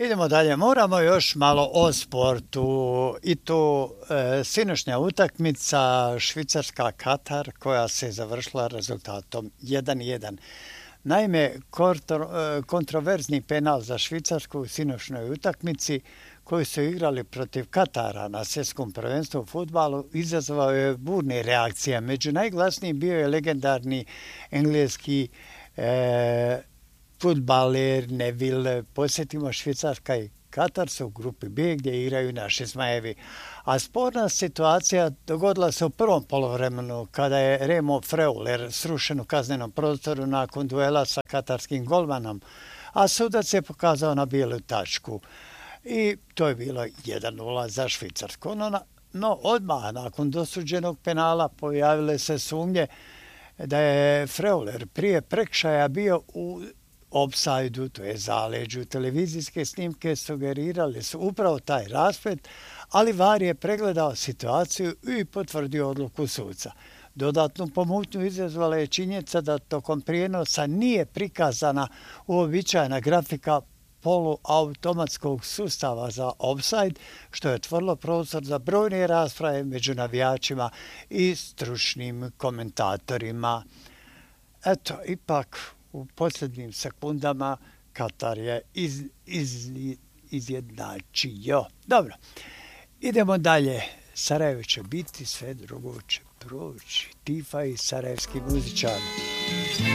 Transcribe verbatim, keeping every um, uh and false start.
Idemo dalje, moramo još malo o sportu i tu e, sinošnja utakmica Švicarska-Katar koja se završila rezultatom jedan jedan. Naime, kortor, e, kontroverzni penal za Švicarsku u sinošnjoj utakmici koju su igrali protiv Katara na svjetskom prvenstvu u fudbalu izazvao je burne reakcije. Među najglasnijim bio je legendarni engleski e, fudbaler Neville. Posjetimo, Švicarska i Katar su u grupi B gdje igraju naši zmajevi. A sporna situacija dogodila se u prvom poluvremenu kada je Remo Freuler srušen u kaznenom prostoru nakon duela sa katarskim golmanom, a sudac je pokazao na bijelu tačku. I to je bilo jedan nula za Švicarsku. No, no odmah nakon dosuđenog penala pojavile se sumnje da je Freuler prije prekršaja bio u opsajdu, to je zaleđu. Televizijske snimke sugerirali su upravo taj rasplet, ali V A R je pregledao situaciju i potvrdio odluku suca. Dodatnu pomutnju izazvala je činjenica da tokom prijenosa nije prikazana uobičajena grafika poluautomatskog sustava za ofsajd, što je otvorilo prostor za brojne rasprave među navijačima i stručnim komentatorima. Eto, ipak u posljednjim sekundama Katar je iz, iz, izjednačio. Dobro, idemo dalje. Sarajevo će biti, sve drugo će proći. Tifa i sarajevski muzičari.